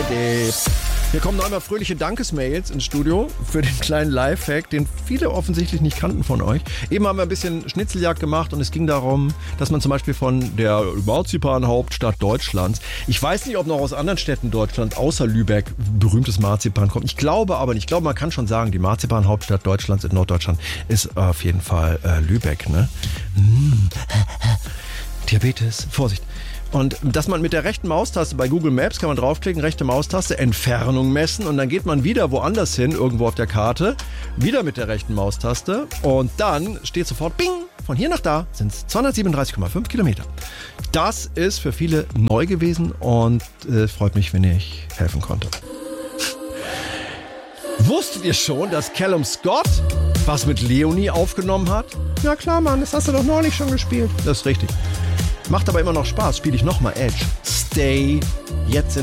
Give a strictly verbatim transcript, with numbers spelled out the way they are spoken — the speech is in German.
Birthday. Hier kommen noch einmal fröhliche Dankesmails ins Studio für den kleinen Lifehack, den viele offensichtlich nicht kannten von euch. Eben haben wir ein bisschen Schnitzeljagd gemacht und es ging darum, dass man zum Beispiel von der Marzipan-Hauptstadt Deutschlands, ich weiß nicht, ob noch aus anderen Städten Deutschlands außer Lübeck berühmtes Marzipan kommt. Ich glaube aber nicht. Ich glaube, man kann schon sagen, die Marzipan-Hauptstadt Deutschlands in Norddeutschland ist auf jeden Fall äh, Lübeck, ne? Mm. Diabetes, Vorsicht. Und dass man mit der rechten Maustaste bei Google Maps kann man draufklicken, rechte Maustaste, Entfernung messen und dann geht man wieder woanders hin, irgendwo auf der Karte, wieder mit der rechten Maustaste und dann steht sofort, bing, von hier nach da sind es zweihundertsiebenunddreißig Komma fünf Kilometer. Das ist für viele neu gewesen und äh, freut mich, wenn ich helfen konnte. Wusstet ihr schon, dass Callum Scott was mit Leonie aufgenommen hat? Ja klar, Mann, das hast du doch neulich schon gespielt. Das ist richtig. Macht aber immer noch Spaß. Spiele ich nochmal Edge. Stay jetzt in